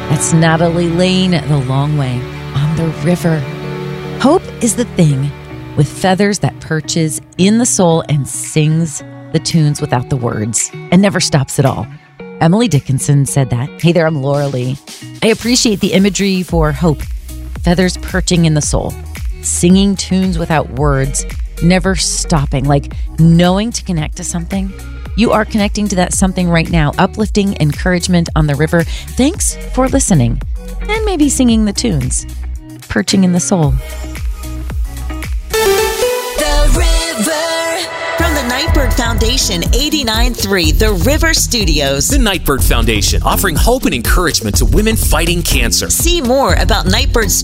That's Natalie Lane, The Long Way on the River. Hope is the thing with feathers that perches in the soul and sings the tunes without the words and never stops at all. Emily Dickinson said that. Hey there, I'm Laura Lee. I appreciate the imagery for hope. Feathers perching in the soul, singing tunes without words, never stopping, like knowing to connect to something. You are connecting to that something right now, uplifting encouragement on the river. Thanks for listening and maybe singing the tunes, perching in the soul. From the Nightbird Foundation, 89.3 The River Studios. The Nightbird Foundation, offering hope and encouragement to women fighting cancer. See more about Nightbird's